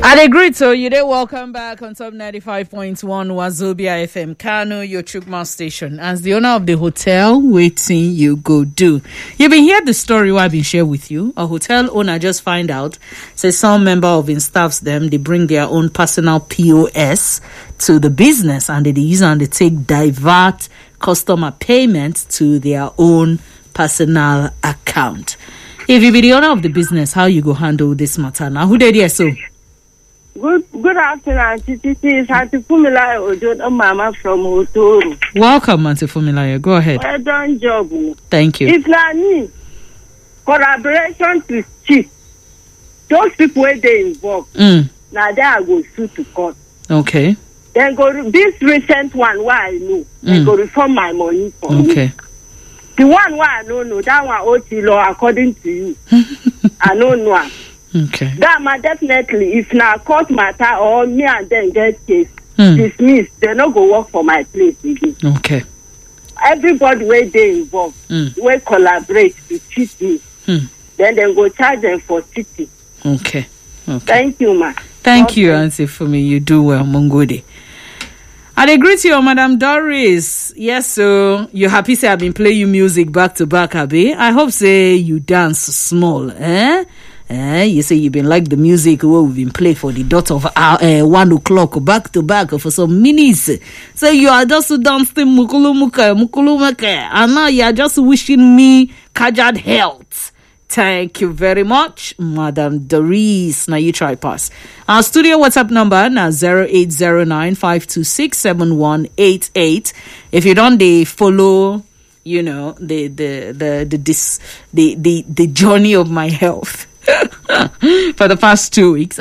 And a great so you there. Welcome back on top 95.1 Wazobia FM Kano, your Chukma station. As the owner of the hotel, waiting you go do. You've been hearing the story what I've been sharing with you. A hotel owner just find out, say some member of his staffs them, they bring their own personal POS to the business and they use and they take divert customer payment to their own personal account. If you be the owner of the business, how you go handle this matter now? Who did so? Good afternoon, Titi. It's Auntie Fumila Ojo, Mama from Hotoru. Welcome, Auntie Fumila. Go ahead. Well done, job. Thank you. If not me, collaboration to cheat. Those people where they involved, now they are go sue to court. Okay. Then go this recent one where I know, they go reform my money for me. Okay. The one where I don't know, that one OT law according to you. I don't know. Okay. That man definitely, if na court matter or me and them get case dismissed, they no go work for my place again. Okay. Everybody where they involved, where collaborate to cheat me, then they go charge them for cheating. Okay. Thank you, ma. Thank you, Auntie, for me. You do well, Mongode. I agree to you, Madam Doris. Yes, so you happy say I've been playing you music back to back, Abi? I hope say you dance small, eh? You say you've been like the music we've been playing for the dot of 1 o'clock back to back for some minutes. So you are just dancing mukulumuka, and now you are just wishing me kajad health. Thank you very much, Madam Doris. Now you try pass. Our studio WhatsApp number now 0809-526-7188. If you don't follow, you know, the journey of my health for the past 2 weeks.